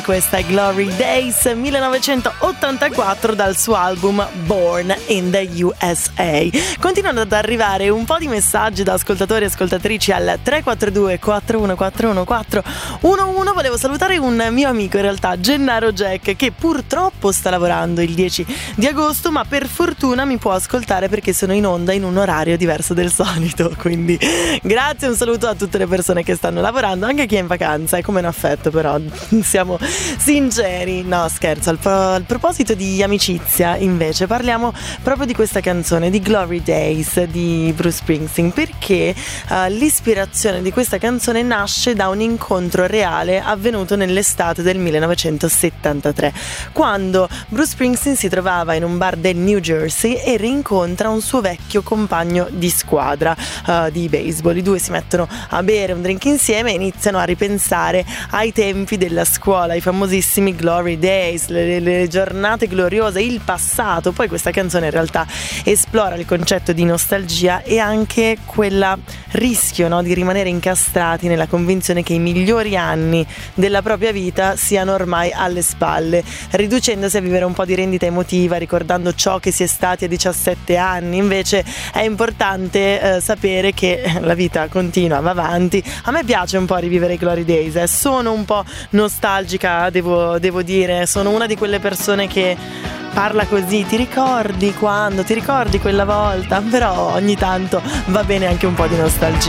Questa è Glory Days 1984 dal suo album Born in the USA. Continuano ad arrivare un po' di messaggi da ascoltatori e ascoltatrici al 342 4141 411. Volevo salutare un mio amico, in realtà Gennaro Jack, che purtroppo sta lavorando il 10 di agosto, ma per fortuna mi può ascoltare perché sono in onda in un orario diverso del solito. Quindi grazie, un saluto a tutte le persone che stanno lavorando, anche chi è in vacanza. È come un affetto, però siamo sinceri. No, scherzo. Al proposito di amicizia, invece, parliamo proprio di questa canzone, di Glory Days di Bruce Springsteen, perché l'ispirazione di questa canzone nasce da un incontro reale avvenuto nell'estate del 1973, quando Bruce Springsteen si trovava in un bar del New Jersey e rincontra un suo vecchio compagno di squadra di baseball. I due si mettono a bere un drink insieme e iniziano a ripensare ai tempi della scuola, i famosissimi Glory Days, le giornate gloriose, il passato. Poi questa canzone in realtà esplora il concetto di nostalgia e anche quel rischio, no, di rimanere incastrati nella convinzione che i migliori anni della propria vita siano ormai alle spalle, riducendosi a vivere un po' di rendita emotiva, ricordando ciò che si è stati a 17 anni. Invece è importante sapere che la vita continua, va avanti. A me piace un po' rivivere i Glory Days, sono un po' nostalgica, devo dire, sono una di quelle persone che parla così, ti ricordi quando, ti ricordi quella volta, però ogni tanto va bene anche un po' di nostalgia.